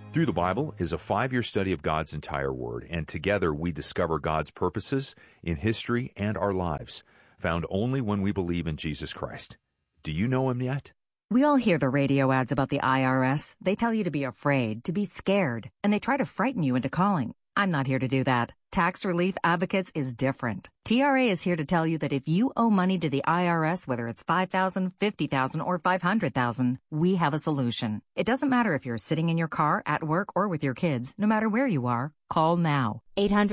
Through the Bible is a 5-year study of God's entire Word, and together we discover God's purposes in history and our lives, found only when we believe in Jesus Christ. Do you know Him yet? We all hear the radio ads about the IRS. They tell you to be afraid, to be scared, and they try to frighten you into calling. I'm not here to do that. Tax Relief Advocates is different. TRA is here to tell you that if you owe money to the IRS, whether it's $5,000, $50,000, or $500,000, we have a solution. It doesn't matter if you're sitting in your car, at work, or with your kids. No matter where you are, call now.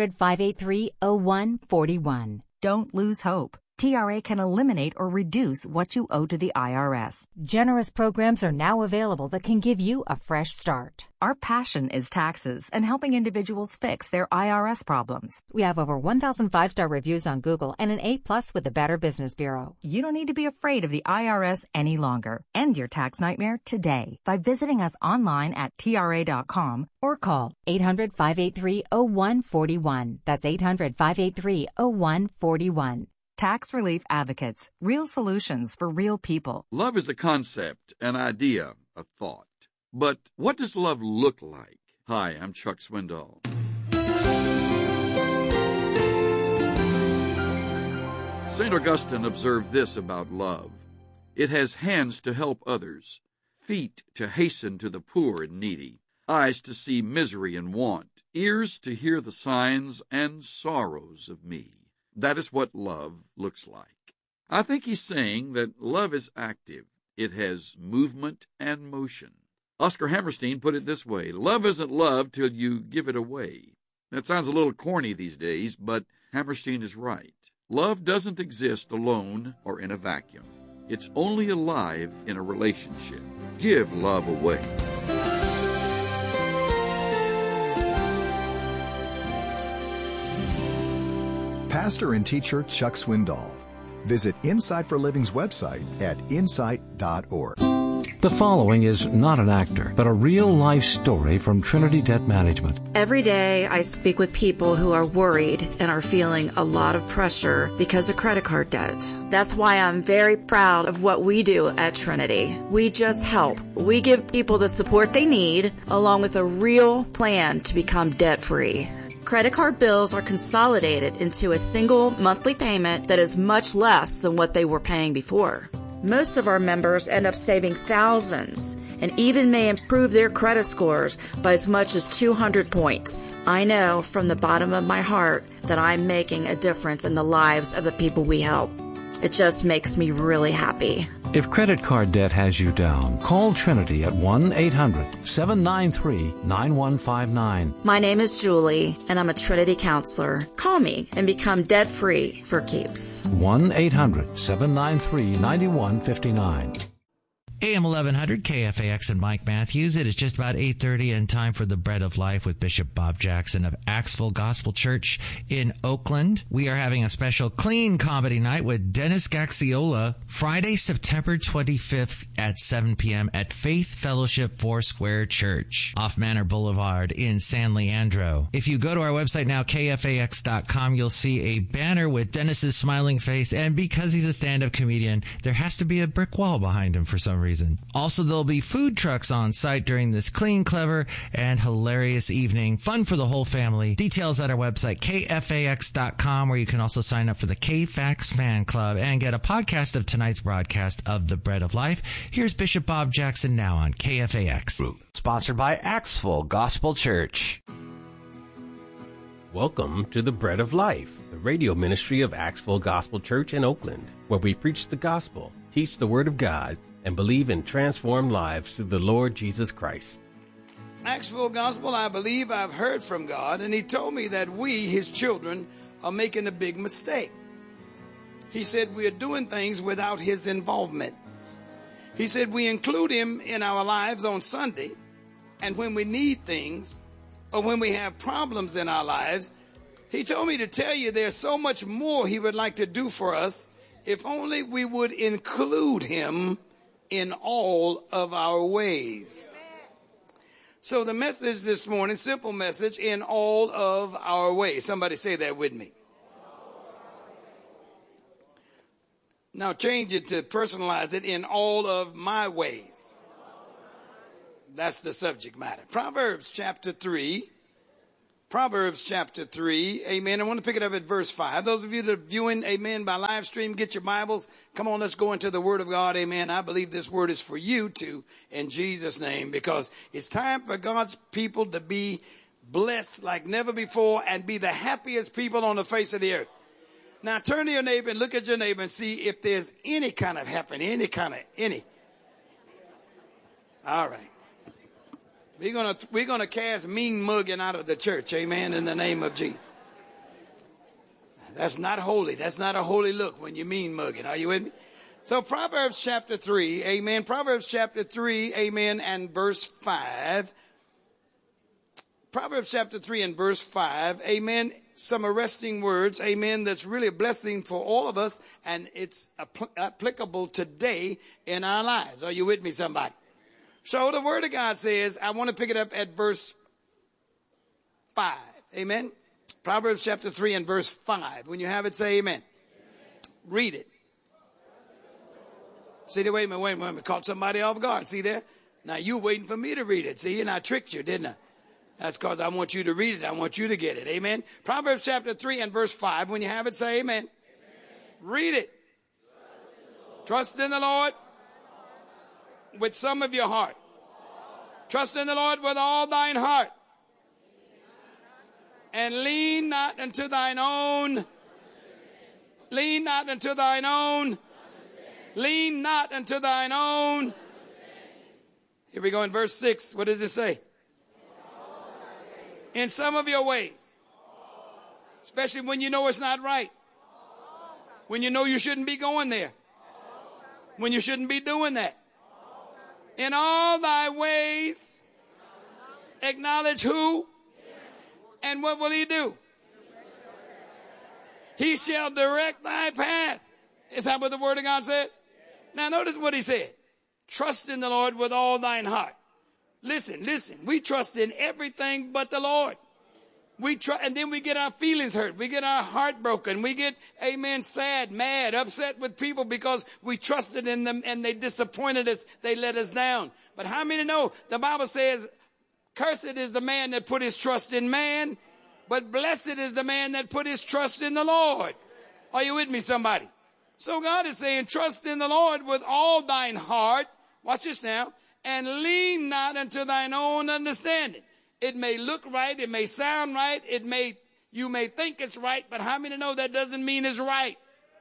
800-583-0141. Don't lose hope. TRA can eliminate or reduce what you owe to the IRS. Generous programs are now available that can give you a fresh start. Our passion is taxes and helping individuals fix their IRS problems. We have over 1,000 5-star reviews on Google and an A+ with the Better Business Bureau. You don't need to be afraid of the IRS any longer. End your tax nightmare today by visiting us online at TRA.com or call 800-583-0141. That's 800-583-0141. Tax Relief Advocates. Real solutions for real people. Love is a concept, an idea, a thought. But what does love look like? Hi, I'm Chuck Swindoll. St. Augustine observed this about love. It has hands to help others, feet to hasten to the poor and needy, eyes to see misery and want, ears to hear the signs and sorrows of me. That is what love looks like. I think he's saying that love is active. It has movement and motion. Oscar Hammerstein put it this way: love isn't love till you give it away. That sounds a little corny these days, but Hammerstein is right. Love doesn't exist alone or in a vacuum. It's only alive in a relationship. Give love away. Pastor and teacher Chuck Swindoll. Visit Insight for Living's website at insight.org. The following is not an actor, but a real-life story from Trinity Debt Management. Every day I speak with people who are worried and are feeling a lot of pressure because of credit card debt. That's why I'm very proud of what we do at Trinity. We just help. We give people the support they need, along with a real plan to become debt-free. Credit card bills are consolidated into a single monthly payment that is much less than what they were paying before. Most of our members end up saving thousands and even may improve their credit scores by as much as 200 points. I know from the bottom of my heart that I'm making a difference in the lives of the people we help. It just makes me really happy. If credit card debt has you down, call Trinity at 1-800-793-9159. My name is Julie, and I'm a Trinity counselor. Call me and become debt-free for keeps. 1-800-793-9159. AM 1100 KFAX and Mike Matthews. It is just about 8:30 and time for the Bread of Life with Bishop Bob Jackson of Axville Gospel Church in Oakland. We are having a special clean comedy night with Dennis Gaxiola Friday, September 25th at 7 p.m. at Faith Fellowship Foursquare Church off Manor Boulevard in San Leandro. If you go to our website now, KFAX.com, you'll see a banner with Dennis's smiling face, and because he's a stand-up comedian, there has to be a brick wall behind him for some reason. Also, there'll be food trucks on site during this clean, clever, and hilarious evening. Fun for the whole family. Details at our website, KFAX.com, where you can also sign up for the KFAX Fan Club and get a podcast of tonight's broadcast of The Bread of Life. Here's Bishop Bob Jackson now on KFAX. Sponsored by Axville Gospel Church. Welcome to The Bread of Life, the radio ministry of Axville Gospel Church in Oakland, where we preach the gospel, teach the Word of God, and believe in transformed lives through the Lord Jesus Christ. Axville Gospel, I believe I've heard from God, and He told me that we, His children, are making a big mistake. He said we are doing things without His involvement. He said we include Him in our lives on Sunday, and when we need things or when we have problems in our lives, He told me to tell you there's so much more He would like to do for us if only we would include Him in all of our ways. So the message this morning, simple message, in all of our ways. Somebody say that with me. Now change it to personalize it, in all of my ways. That's the subject matter. Proverbs chapter 3. Proverbs chapter 3. Amen. I want to pick it up at verse 5. Those of you that are viewing, amen, by live stream, get your Bibles. Come on, let's go into the Word of God. Amen. I believe this word is for you too, in Jesus' name, because it's time for God's people to be blessed like never before and be the happiest people on the face of the earth. Now turn to your neighbor and look at your neighbor and see if there's any kind of happening, any. All right. We're gonna cast mean mugging out of the church, amen, in the name of Jesus. That's not holy. That's not a holy look when you mean mugging. Are you with me? So Proverbs chapter 3, amen. Proverbs chapter 3, amen, and verse 5. Proverbs chapter 3 and verse 5, amen. Some arresting words, amen, that's really a blessing for all of us, and it's applicable today in our lives. Are you with me, somebody? So the Word of God says, I want to pick it up at verse 5. Amen. Proverbs chapter 3 and verse 5. When you have it, say amen. Read it. See there, wait a minute. Caught somebody off guard. See there? Now you waiting for me to read it. See, and I tricked you, didn't I? That's because I want you to read it. I want you to get it. Amen. Proverbs chapter 3 and verse 5. When you have it, say amen. Read it. Trust in the Lord with some of your heart. Trust in the Lord with all thine heart. And lean not unto thine own. Lean not unto thine own. Lean not unto thine own. Here we go in verse 6. What does it say? In some of your ways. Especially when you know it's not right. When you know you shouldn't be going there. When you shouldn't be doing that. In all thy ways, acknowledge who? And what will he do? He shall direct thy path. Is that what the Word of God says? Now notice what he said. Trust in the Lord with all thine heart. Listen. We trust in everything but the Lord. And then we get our feelings hurt. We get our heart broken. We get, amen, sad, mad, upset with people because we trusted in them and they disappointed us. They let us down. But how many know the Bible says, cursed is the man that put his trust in man, but blessed is the man that put his trust in the Lord. Are you with me, somebody? So God is saying, trust in the Lord with all thine heart. Watch this now. And lean not unto thine own understanding. It may look right. It may sound right. You may think it's right, but how many know that doesn't mean it's right?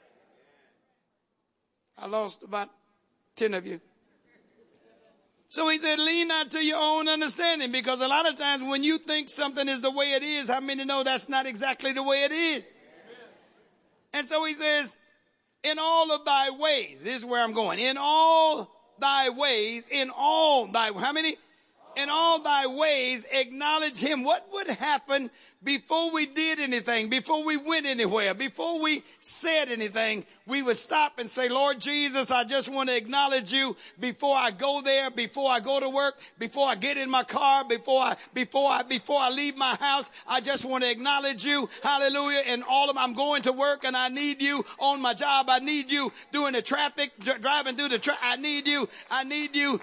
I lost about 10 of you. So he said, lean not to your own understanding, because a lot of times when you think something is the way it is, how many know that's not exactly the way it is? And so he says, in all of thy ways, this is where I'm going. In all thy ways, how many? In all thy ways, acknowledge him. What would happen before we did anything, before we went anywhere, before we said anything? We would stop and say, Lord Jesus, I just want to acknowledge you before I go there, before I go to work, before I get in my car, before I leave my house. I just want to acknowledge you. Hallelujah. And I'm going to work and I need you on my job. I need you doing the traffic, driving through the traffic. I need you.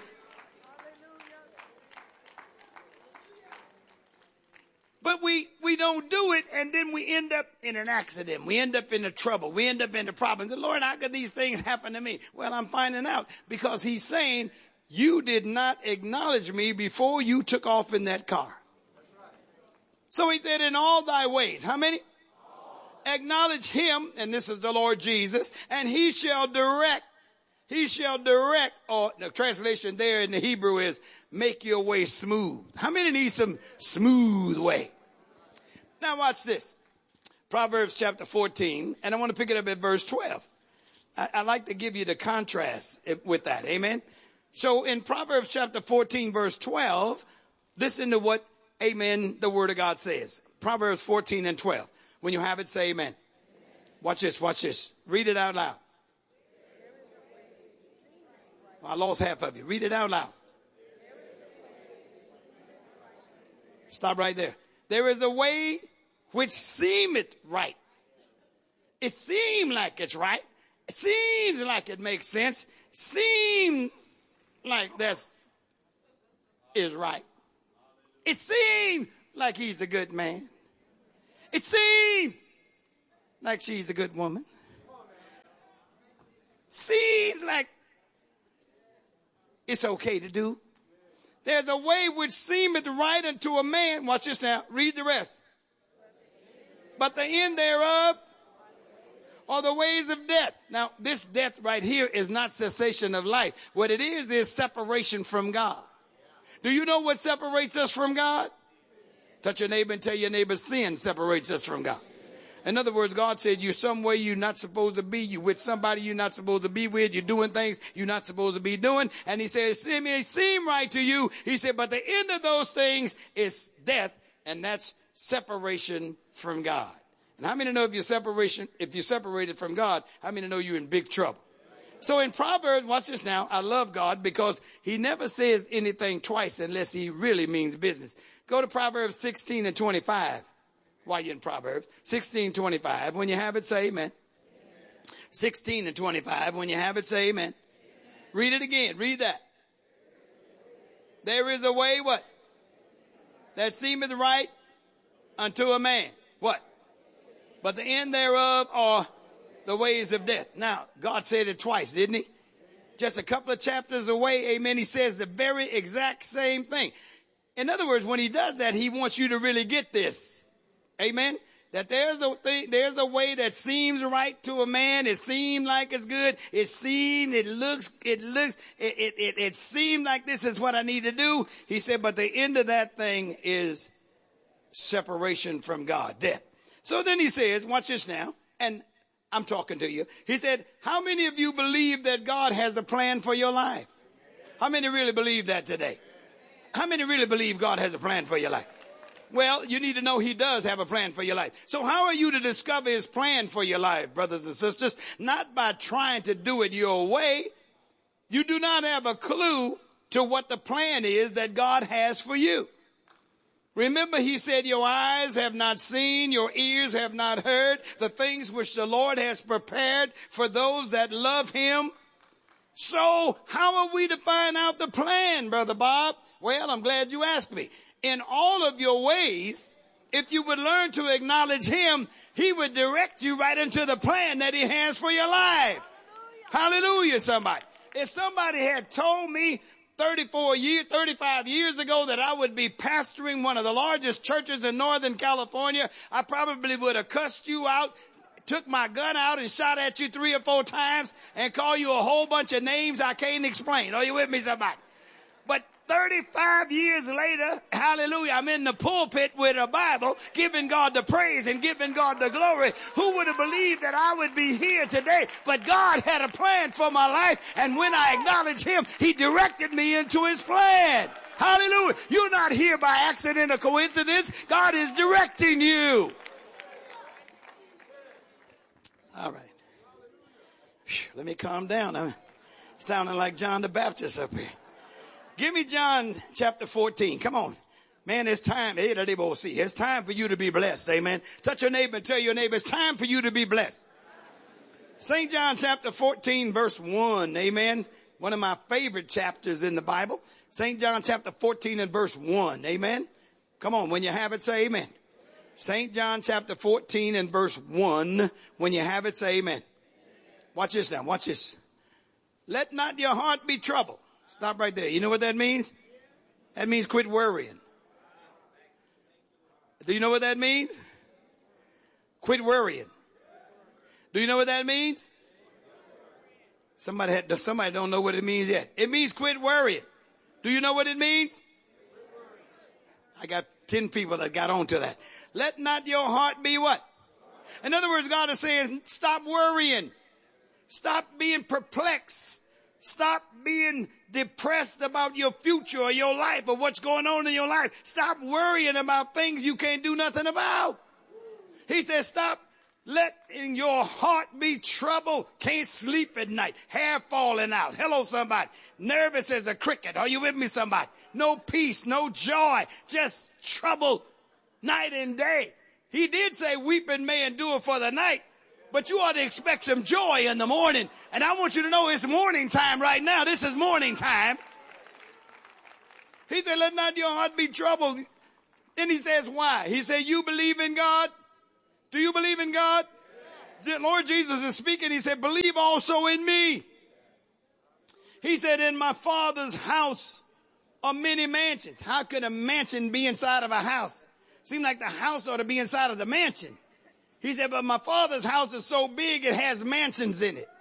But we don't do it, and then we end up in an accident. We end up in the trouble. We end up in the problems. And Lord, how could these things happen to me? Well, I'm finding out because he's saying, you did not acknowledge me before you took off in that car. So he said, in all thy ways. How many? Acknowledge him, and this is the Lord Jesus, and he shall direct, or the translation there in the Hebrew is, make your way smooth. How many need some smooth way? Now watch this. Proverbs chapter 14, and I want to pick it up at verse 12. I like to give you the contrast with that. Amen. So in Proverbs chapter 14, verse 12, listen to what, amen, the Word of God says. Proverbs 14 and 12. When you have it, say amen. Watch this. Read it out loud. I lost half of you. Read it out loud. Stop right there. There is a way which seemeth right. It seems like it's right. It seems like it makes sense. Seems like that's is right. It seems like he's a good man. It seems like she's a good woman. Seems like it's okay to do. There's a way which seemeth right unto a man. Watch this now. Read the rest. But the end thereof are the ways of death. Now, this death right here is not cessation of life. What it is separation from God. Do you know what separates us from God? Touch your neighbor and tell your neighbor sin separates us from God. In other words, God said you're somewhere you're not supposed to be. You're with somebody you're not supposed to be with. You're doing things you're not supposed to be doing. And he says, it may seem right to you. He said, but the end of those things is death. And that's separation from God. And how many know if you're separated from God, how many know you're in big trouble? So in Proverbs, watch this now. I love God because he never says anything twice unless he really means business. Go to Proverbs 16 and 25. While you're in Proverbs 16:25. When you have it, say amen. 16 and 25. When you have it, say amen. Read it again. Read that. There is a way, what? That seemeth right unto a man. What? But the end thereof are the ways of death. Now, God said it twice, didn't he? Just a couple of chapters away, amen, he says the very exact same thing. In other words, when he does that, he wants you to really get this. Amen. That there's a way that seems right to a man. It seems like it's good. It seems like this is what I need to do. He said, but the end of that thing is separation from God, death. So then he says, watch this now. And I'm talking to you. He said, how many of you believe that God has a plan for your life? How many really believe that today? How many really believe God has a plan for your life? Well, you need to know he does have a plan for your life. So how are you to discover his plan for your life, brothers and sisters? Not by trying to do it your way. You do not have a clue to what the plan is that God has for you. Remember, he said, your eyes have not seen, your ears have not heard the things which the Lord has prepared for those that love him. So how are we to find out the plan, Brother Bob? Well, I'm glad you asked me. In all of your ways, if you would learn to acknowledge him, he would direct you right into the plan that he has for your life. Hallelujah, somebody. If somebody had told me 35 years ago that I would be pastoring one of the largest churches in Northern California, I probably would have cussed you out, took my gun out and shot at you 3 or 4 times and called you a whole bunch of names I can't explain. Are you with me, somebody? But 35 years later, hallelujah, I'm in the pulpit with a Bible, giving God the praise and giving God the glory. Who would have believed that I would be here today? But God had a plan for my life, and when I acknowledged him, he directed me into his plan. Hallelujah. You're not here by accident or coincidence. God is directing you. All right. Let me calm down. I'm sounding like John the Baptist up here. Give me John chapter 14. Come on. Man, it's time. It's time for you to be blessed. Amen. Touch your neighbor and tell your neighbor it's time for you to be blessed. St. John chapter 14 verse 1. Amen. One of my favorite chapters in the Bible. St. John chapter 14 and verse 1. Amen. Come on. When you have it, say amen. St. John chapter 14 and verse 1. When you have it, say amen. Watch this now. Watch this. Let not your heart be troubled. Stop right there. You know what that means? That means quit worrying. Do you know what that means? Quit worrying. Do you know what that means? Somebody don't know what it means yet. It means quit worrying. Do you know what it means? I got 10 people that got on to that. Let not your heart be what? In other words, God is saying, stop worrying. Stop being perplexed. Stop being depressed about your future or your life or what's going on in your life. Stop worrying about things you can't do nothing about. He says, stop letting your heart be troubled. Can't sleep at night. Hair falling out. Hello, somebody. Nervous as a cricket. Are you with me, somebody? No peace, no joy. Just trouble night and day. He did say weeping may endure for the night, but you ought to expect some joy in the morning. And I want you to know it's morning time right now. This is morning time. He said, let not your heart be troubled. Then he says, why? He said, you believe in God? Do you believe in God? The Lord Jesus is speaking. He said, believe also in me. He said, in my Father's house are many mansions. How could a mansion be inside of a house? Seems like the house ought to be inside of the mansion. He said, but my Father's house is so big it has mansions in it.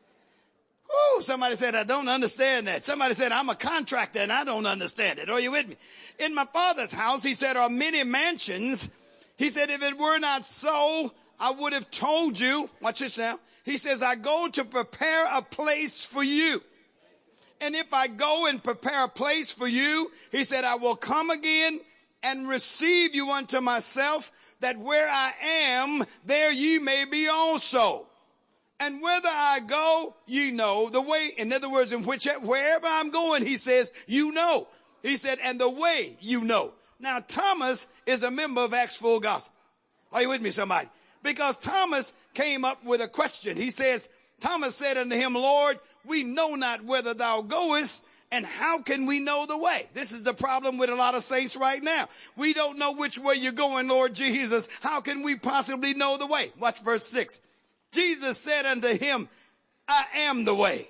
Woo, somebody said, I don't understand that. Somebody said, I'm a contractor and I don't understand it. Are you with me? In my Father's house, he said, are many mansions. He said, if it were not so, I would have told you. Watch this now. He says, I go to prepare a place for you. And if I go and prepare a place for you, he said, I will come again and receive you unto myself, that where I am, there ye may be also. And whither I go, ye know the way. In other words, wherever I'm going, he says, you know. He said, and the way you know. Now, Thomas is a member of Acts Full Gospel. Are you with me, somebody? Because Thomas came up with a question. He says, Thomas said unto him, Lord, we know not whither thou goest, and how can we know the way? This is the problem with a lot of saints right now. We don't know which way you're going, Lord Jesus. How can we possibly know the way? Watch verse 6. Jesus said unto him, I am the way.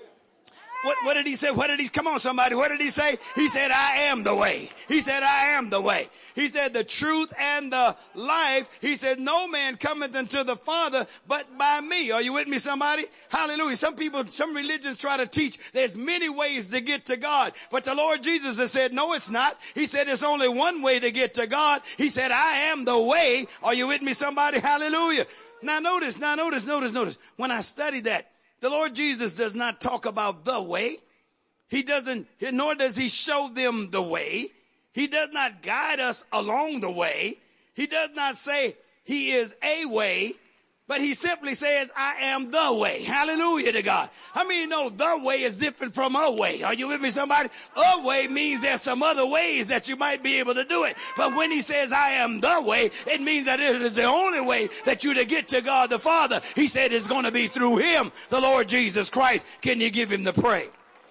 What did he say? Come on, somebody. What did he say? He said, I am the way. He said, I am the way. He said, the truth and the life. He said, no man cometh unto the Father but by me. Are you with me, somebody? Hallelujah. Some religions try to teach there's many ways to get to God. But the Lord Jesus has said, no, it's not. He said, it's only one way to get to God. He said, I am the way. Are you with me, somebody? Hallelujah. Now notice. When I study that, the Lord Jesus does not talk about the way. He doesn't, nor does he show them the way. He does not guide us along the way. He does not say he is a way, but he simply says, I am the way. Hallelujah to God. How many know the way is different from a way? Are you with me, somebody? A way means there's some other ways that you might be able to do it. But when he says, I am the way, it means that it is the only way that you to get to God the Father. He said it's going to be through him, the Lord Jesus Christ. Can you give him the praise?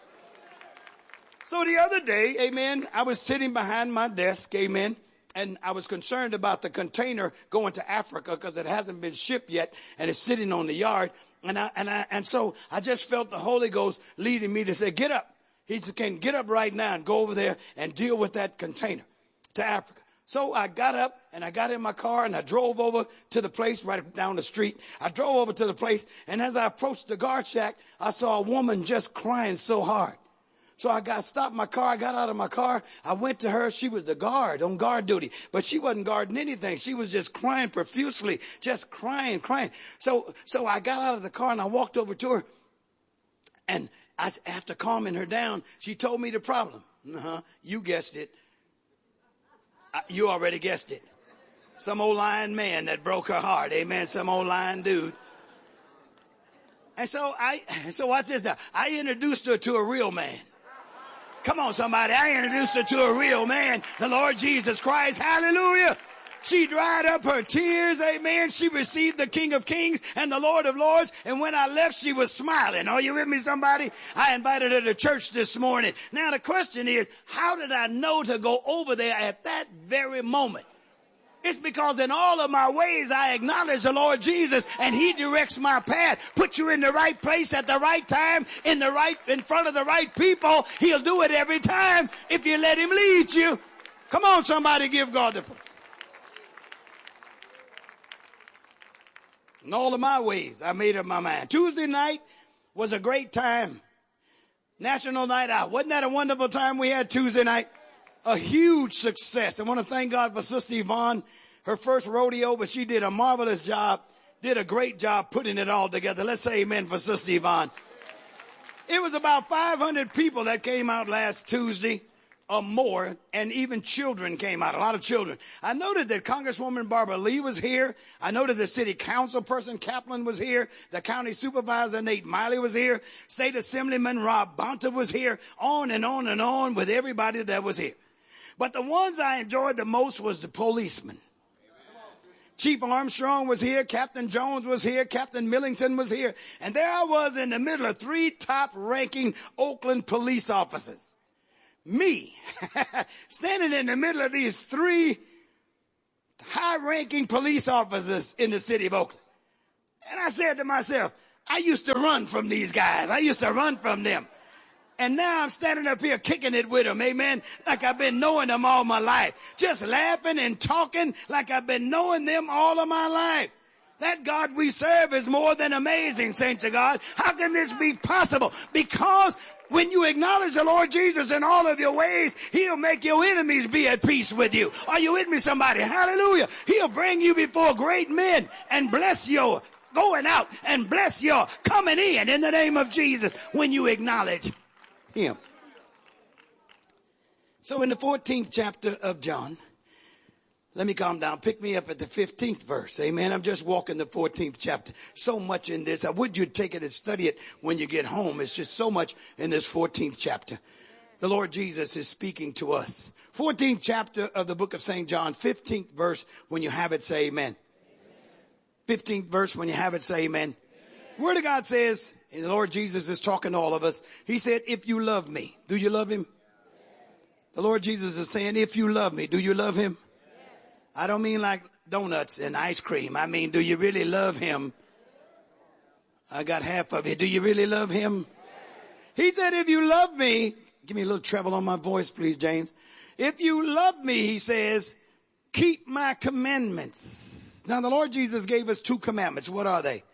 So the other day, amen, I was sitting behind my desk, amen, and I was concerned about the container going to Africa because it hasn't been shipped yet and it's sitting on the yard. And so I just felt the Holy Ghost leading me to say, get up. He said, "Can get up right now and go over there and deal with that container to Africa." So I got up and I got in my car and I drove over to the place right down the street. I drove over to the place, and as I approached the guard shack, I saw a woman just crying so hard. So I stopped my car. I got out of my car. I went to her. She was the guard on guard duty, but she wasn't guarding anything. She was just crying profusely, just crying. So I got out of the car and I walked over to her, and after calming her down, she told me the problem. You guessed it. You already guessed it. Some old lying man that broke her heart. Amen. Some old lying dude. And so watch this now. I introduced her to a real man. Come on, somebody. I introduced her to a real man, the Lord Jesus Christ. Hallelujah. She dried up her tears. Amen. She received the King of Kings and the Lord of Lords. And when I left, she was smiling. Are you with me, somebody? I invited her to church this morning. Now, the question is, how did I know to go over there at that very moment? It's because in all of my ways, I acknowledge the Lord Jesus, and he directs my path. Put you in the right place at the right time, in front of the right people. He'll do it every time if you let him lead you. Come on, somebody, give God the praise. In all of my ways, I made up my mind. Tuesday night was a great time. National Night Out. Wasn't that a wonderful time we had Tuesday night? A huge success. I want to thank God for Sister Yvonne, her first rodeo, but she did a marvelous job, did a great job putting it all together. Let's say amen for Sister Yvonne. It was about 500 people that came out last Tuesday or more, and even children came out, a lot of children. I noted that Congresswoman Barbara Lee was here. I noted the city council person Kaplan was here. The county supervisor Nate Miley was here. State Assemblyman Rob Bonta was here. On and on and on with everybody that was here. But the ones I enjoyed the most was the policemen. Chief Armstrong was here. Captain Jones was here. Captain Millington was here. And there I was in the middle of three top-ranking Oakland police officers. me standing in the middle of these three high-ranking police officers in the city of Oakland. And I said to myself, I used to run from these guys. I used to run from them. And now I'm standing up here kicking it with them, amen, like I've been knowing them all my life. Just laughing and talking like I've been knowing them all of my life. That God we serve is more than amazing, saints of God. How can this be possible? Because when you acknowledge the Lord Jesus in all of your ways, he'll make your enemies be at peace with you. Are you with me, somebody? Hallelujah. He'll bring you before great men and bless your going out and bless your coming in the name of Jesus when you acknowledge him. So in the 14th chapter of John, let me calm down. Pick me up at the 15th verse. Amen. I'm just walking the 14th chapter. So much in this. I would you take it and study it when you get home. It's just so much in this 14th chapter. The Lord Jesus is speaking to us. 14th chapter of the book of St. John, 15th verse. When you have it, say amen. 15th verse. When you have it, say amen. Word of God says, and the Lord Jesus is talking to all of us. He said, if you love me, do you love him? The Lord Jesus is saying, if you love me, do you love him? I don't mean like donuts and ice cream. I mean, do you really love him? I got half of it. Do you really love him? He said, if you love me, give me a little treble on my voice, please, James. If you love me, he says, keep my commandments. Now, the Lord Jesus gave us 2 commandments. What are they?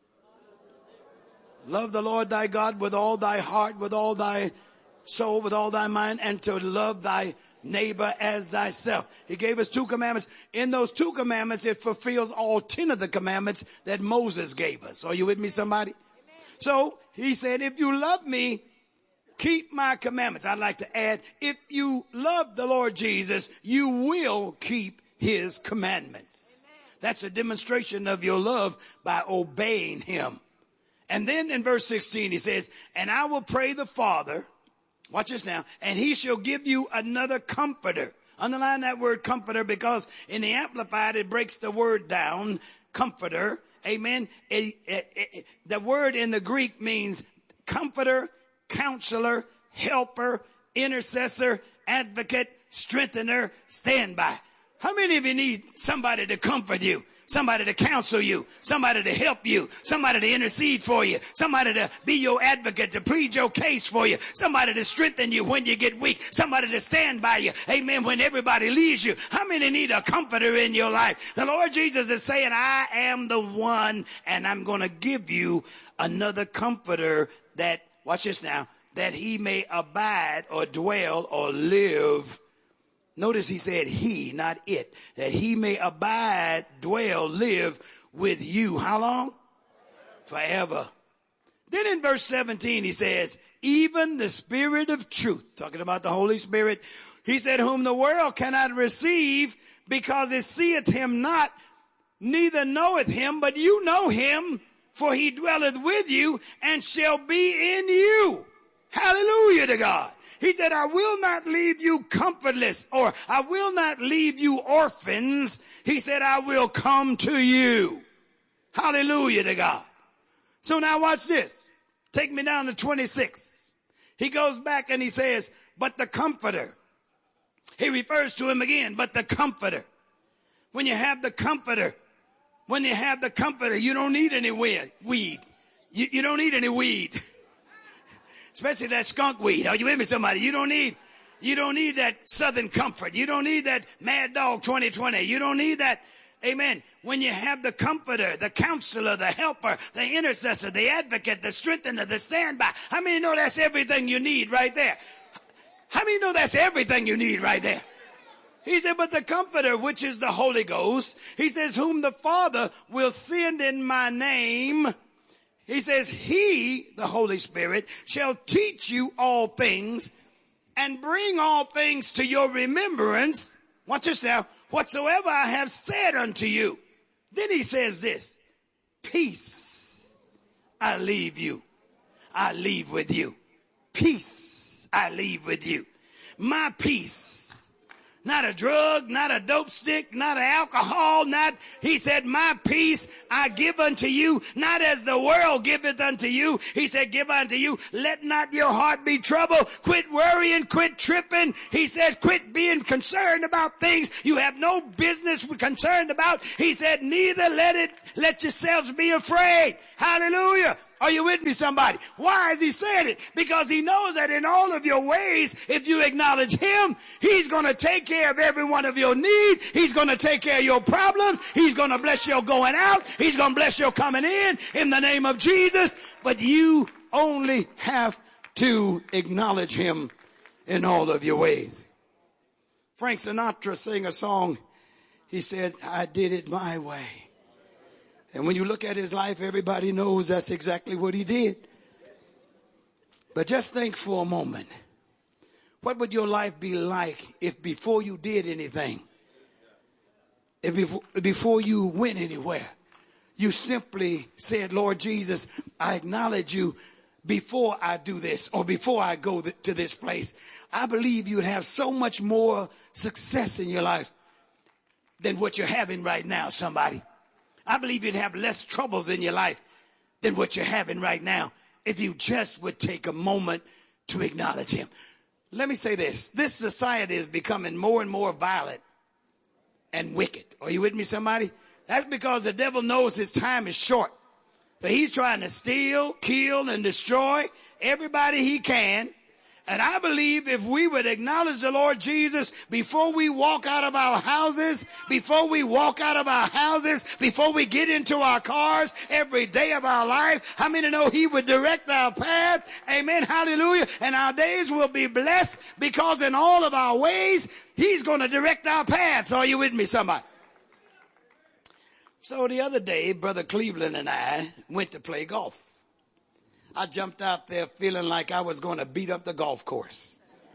Love the Lord thy God with all thy heart, with all thy soul, with all thy mind, and to love thy neighbor as thyself. He gave us 2 commandments. In those 2 commandments, it fulfills all 10 of the commandments that Moses gave us. Are you with me, somebody? Amen. So he said, if you love me, keep my commandments. I'd like to add, if you love the Lord Jesus, you will keep his commandments. That's a demonstration of your love by obeying him. And then in verse 16, he says, and I will pray the Father, watch this now, and he shall give you another comforter. Underline that word comforter, because in the Amplified, it breaks the word down, comforter. Amen. The word in the Greek means comforter, counselor, helper, intercessor, advocate, strengthener, standby. How many of you need somebody to comfort you? Somebody to counsel you, somebody to help you, somebody to intercede for you, somebody to be your advocate, to plead your case for you, somebody to strengthen you when you get weak, somebody to stand by you, amen, when everybody leaves you. How many need a comforter in your life? The Lord Jesus is saying, I am the one, and I'm going to give you another comforter that, watch this now, that he may abide or dwell or live. Notice he said he, not it. That he may abide, dwell, live with you. How long? Forever. Then in verse 17 he says, even the Spirit of truth, talking about the Holy Spirit, he said, whom the world cannot receive because it seeth him not, neither knoweth him, but you know him, for he dwelleth with you and shall be in you. Hallelujah to God. He said, I will not leave you comfortless, or I will not leave you orphans. He said, I will come to you. Hallelujah to God. So now watch this. Take me down to 26. He goes back and he says, but the comforter. He refers to him again, but the comforter. When you have the comforter, you don't need any weed. You don't need any weed. Especially that skunk weed. Are you with me, somebody? You don't need that Southern Comfort. You don't need that Mad Dog 2020. You don't need that. Amen. When you have the comforter, the counselor, the helper, the intercessor, the advocate, the strengthener, the standby. How many know that's everything you need right there? How many know that's everything you need right there? He said, but the comforter, which is the Holy Ghost, he says, whom the Father will send in my name. He says, he, the Holy Spirit, shall teach you all things and bring all things to your remembrance. Watch this now. Whatsoever I have said unto you. Then he says this, peace I leave you. I leave with you. Peace I leave with you. My peace, not a drug, not a dope stick, not alcohol, he said, my peace I give unto you, not as the world giveth unto you. He said, give unto you. Let not your heart be troubled. Quit worrying, quit tripping. He said, quit being concerned about things you have no business concerned about. He said, neither let yourselves be afraid. Hallelujah. Are you with me, somebody? Why is he saying it? Because he knows that in all of your ways, if you acknowledge him, he's going to take care of every one of your needs. He's going to take care of your problems. He's going to bless your going out. He's going to bless your coming in the name of Jesus. But you only have to acknowledge him in all of your ways. Frank Sinatra sang a song. He said, I did it my way. And when you look at his life, everybody knows that's exactly what he did. But just think for a moment. What would your life be like if before you did anything, if before you went anywhere, you simply said, Lord Jesus, I acknowledge you before I do this or before I go to this place. I believe you'd have so much more success in your life than what you're having right now, somebody. I believe you'd have less troubles in your life than what you're having right now if you just would take a moment to acknowledge him. Let me say this. This society is becoming more and more violent and wicked. Are you with me, somebody? That's because the devil knows his time is short. So he's trying to steal, kill, and destroy everybody he can. And I believe if we would acknowledge the Lord Jesus before we walk out of our houses, before we get into our cars every day of our life, how many know he would direct our path? Amen. Hallelujah. And our days will be blessed because in all of our ways, he's going to direct our paths. Are you with me, somebody? So the other day, Brother Cleveland and I went to play golf. I jumped out there feeling like I was going to beat up the golf course.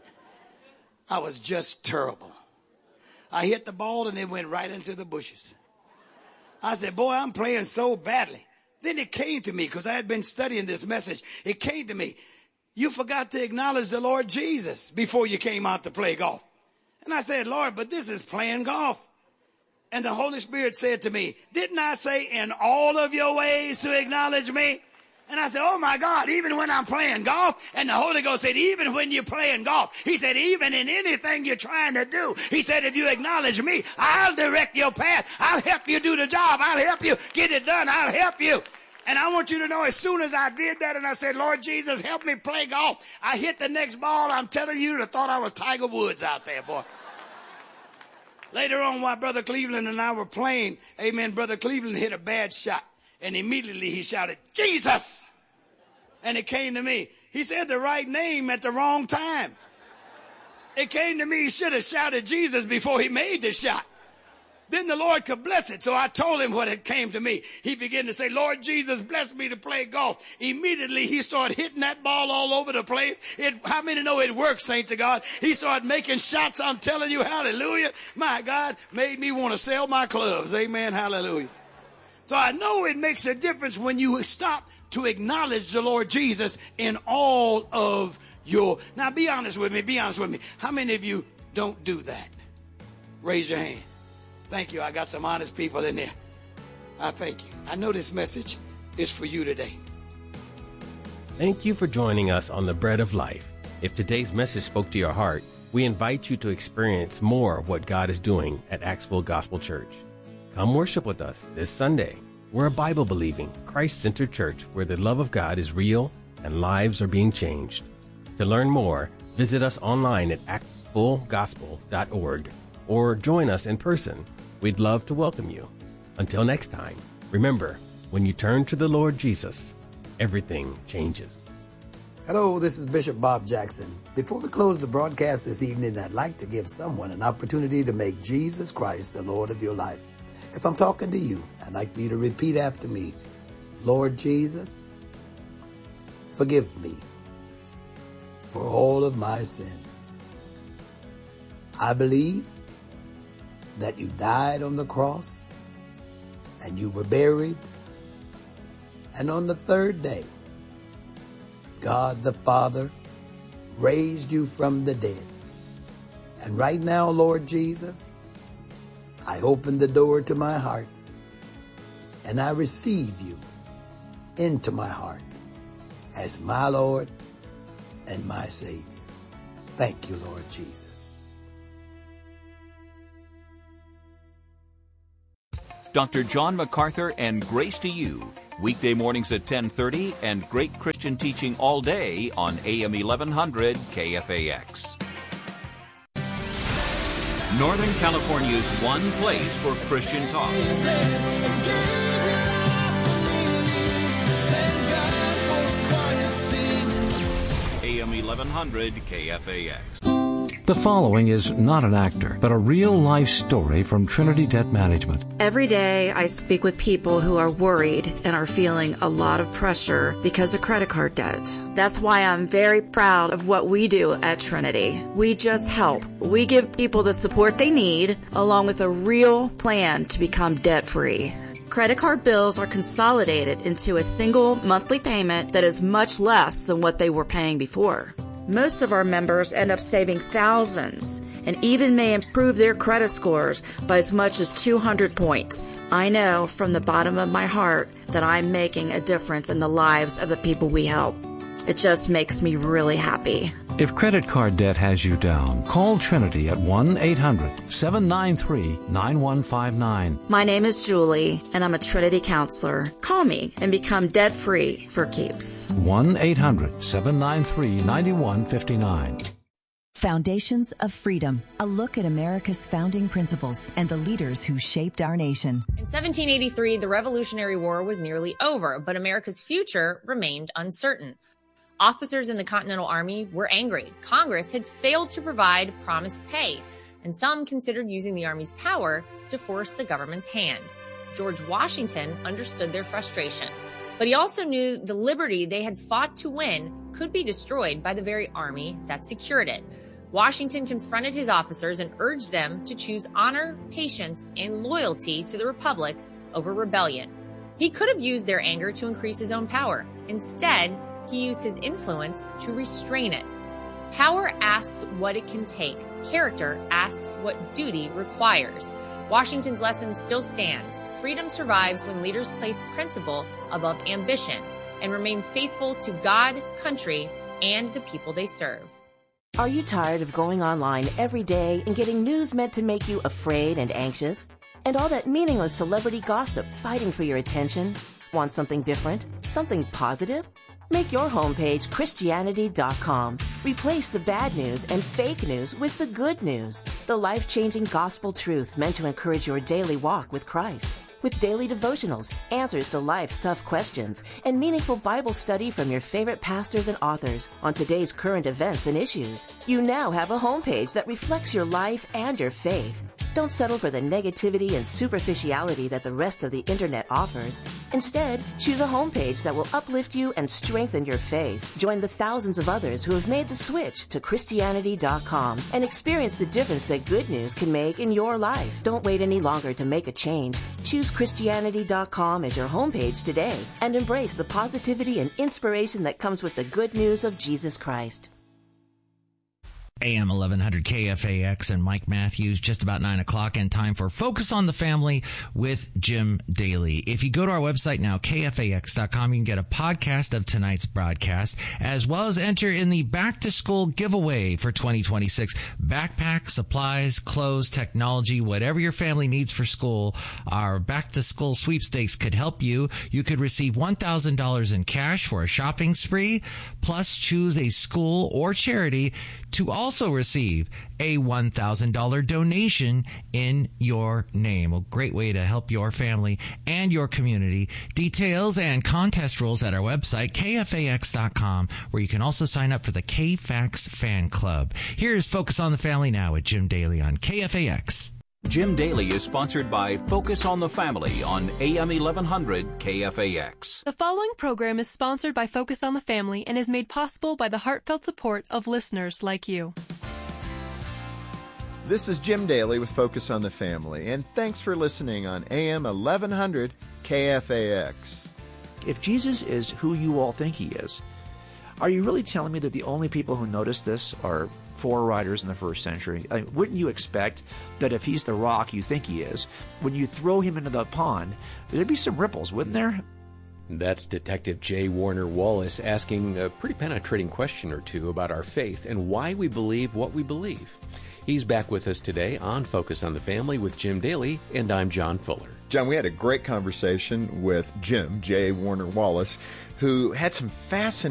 I was just terrible. I hit the ball and it went right into the bushes. I said, boy, I'm playing so badly. Then it came to me, because I had been studying this message. It came to me. You forgot to acknowledge the Lord Jesus before you came out to play golf. And I said, Lord, but this is playing golf. And the Holy Spirit said to me, didn't I say in all of your ways to acknowledge me? And I said, oh my God, even when I'm playing golf. And the Holy Ghost said, even when you're playing golf. He said, even in anything you're trying to do. He said, if you acknowledge me, I'll direct your path. I'll help you do the job. I'll help you get it done. I'll help you. And I want you to know, as soon as I did that and I said, Lord Jesus, help me play golf, I hit the next ball. I'm telling you, I thought I was Tiger Woods out there, boy. Later on, while Brother Cleveland and I were playing, amen, Brother Cleveland hit a bad shot. And immediately he shouted, Jesus! And it came to me. He said the right name at the wrong time. It came to me, he should have shouted Jesus before he made the shot. Then the Lord could bless it. So I told him what had came to me. He began to say, Lord Jesus, bless me to play golf. Immediately he started hitting that ball all over the place. How many know it works, saints of God? He started making shots. I'm telling you, hallelujah. My God made me want to sell my clubs. Amen, hallelujah. So I know it makes a difference when you stop to acknowledge the Lord Jesus in all of your... Now, be honest with me. Be honest with me. How many of you don't do that? Raise your hand. Thank you. I got some honest people in there. I thank you. I know this message is for you today. Thank you for joining us on The Bread of Life. If today's message spoke to your heart, we invite you to experience more of what God is doing at Axville Gospel Church. Come worship with us this Sunday. We're a Bible-believing, Christ-centered church where the love of God is real and lives are being changed. To learn more, visit us online at axvillegospel.org or join us in person. We'd love to welcome you. Until next time, remember, when you turn to the Lord Jesus, everything changes. Hello, this is Bishop Bob Jackson. Before we close the broadcast this evening, I'd like to give someone an opportunity to make Jesus Christ the Lord of your life. If I'm talking to you, I'd like for you to repeat after me. Lord Jesus, forgive me for all of my sins. I believe that you died on the cross and you were buried. And on the third day, God the Father raised you from the dead. And right now, Lord Jesus, I open the door to my heart and I receive you into my heart as my Lord and my Savior. Thank you, Lord Jesus. Dr. John MacArthur and Grace to You, weekday mornings at 10:30 and great Christian teaching all day on AM 1100 KFAX. Northern California's one place for Christian talk. AM 1100 KFAX. The following is not an actor, but a real-life story from Trinity Debt Management. Every day I speak with people who are worried and are feeling a lot of pressure because of credit card debt. That's why I'm very proud of what we do at Trinity. We just help. We give people the support they need, along with a real plan to become debt-free. Credit card bills are consolidated into a single monthly payment that is much less than what they were paying before. Most of our members end up saving thousands and even may improve their credit scores by as much as 200 points. I know from the bottom of my heart that I'm making a difference in the lives of the people we help. It just makes me really happy. If credit card debt has you down, call Trinity at 1-800-793-9159. My name is Julie, and I'm a Trinity counselor. Call me and become debt-free for keeps. 1-800-793-9159. Foundations of Freedom, a look at America's founding principles and the leaders who shaped our nation. In 1783, the Revolutionary War was nearly over, but America's future remained uncertain. Officers in the Continental Army were angry. Congress had failed to provide promised pay, and some considered using the Army's power to force the government's hand. George Washington understood their frustration, but he also knew the liberty they had fought to win could be destroyed by the very army that secured it. Washington confronted his officers and urged them to choose honor, patience, and loyalty to the Republic over rebellion. He could have used their anger to increase his own power. Instead, he used his influence to restrain it. Power asks what it can take. Character asks what duty requires. Washington's lesson still stands. Freedom survives when leaders place principle above ambition and remain faithful to God, country, and the people they serve. Are you tired of going online every day and getting news meant to make you afraid and anxious? And all that meaningless celebrity gossip fighting for your attention? Want something different? Something positive? Make your homepage Christianity.com. Replace the bad news and fake news with the good news. The life-changing gospel truth meant to encourage your daily walk with Christ. With daily devotionals, answers to life's tough questions, and meaningful Bible study from your favorite pastors and authors on today's current events and issues. You now have a homepage that reflects your life and your faith. Don't settle for the negativity and superficiality that the rest of the internet offers. Instead, choose a homepage that will uplift you and strengthen your faith. Join the thousands of others who have made the switch to Christianity.com and experience the difference that good news can make in your life. Don't wait any longer to make a change. Choose Christianity.com as your homepage today and embrace the positivity and inspiration that comes with the good news of Jesus Christ. AM 1100 KFAX and Mike Matthews, just about 9 o'clock, and time for Focus on the Family with Jim Daly. If you go to our website now, KFAX.com, you can get a podcast of tonight's broadcast, as well as enter in the back-to-school giveaway for 2026. Backpacks, supplies, clothes, technology, whatever your family needs for school, our back-to-school sweepstakes could help you. You could receive $1,000 in cash for a shopping spree, plus choose a school or charity to also receive a $1,000 donation in your name. A great way to help your family and your community. Details and contest rules at our website, KFAX.com, where you can also sign up for the KFAX Fan Club. Here's Focus on the Family now with Jim Daly on KFAX. Jim Daly is sponsored by Focus on the Family on AM 1100 KFAX. The following program is sponsored by Focus on the Family and is made possible by the heartfelt support of listeners like you. This is Jim Daly with Focus on the Family, and thanks for listening on AM 1100 KFAX. If Jesus is who you all think he is, are you really telling me that the only people who notice this are 4 writers in the first century. Wouldn't you expect that if he's the rock you think he is, when you throw him into the pond, there'd be some ripples, wouldn't there? That's Detective J. Warner Wallace asking a pretty penetrating question or two about our faith and why we believe what we believe. He's back with us today on Focus on the Family with Jim Daly, and I'm John Fuller. John, we had a great conversation with Jim, J. Warner Wallace, who had some fascinating